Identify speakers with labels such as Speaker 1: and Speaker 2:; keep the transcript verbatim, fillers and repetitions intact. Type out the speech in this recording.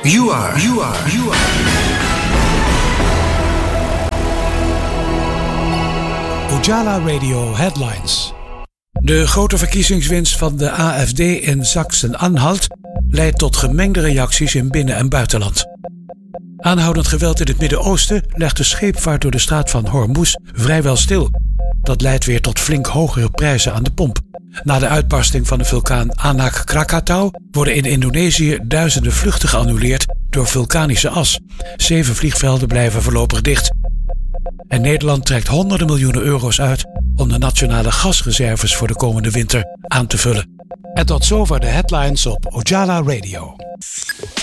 Speaker 1: You are, you are, you are.
Speaker 2: Ojala Radio Headlines. De grote verkiezingswinst van de A F D in Sachsen-Anhalt leidt tot gemengde reacties in binnen- en buitenland. Aanhoudend geweld in het Midden-Oosten legt de scheepvaart door de straat van Hormuz vrijwel stil. Dat leidt weer tot flink hogere prijzen aan de pomp. Na de uitbarsting van de vulkaan Anak Krakatau worden in Indonesië duizenden vluchten geannuleerd door vulkanische as. Zeven vliegvelden blijven voorlopig dicht. En Nederland trekt honderden miljoenen euro's uit om de nationale gasreserves voor de komende winter aan te vullen. En tot zover de headlines op Ojala Radio.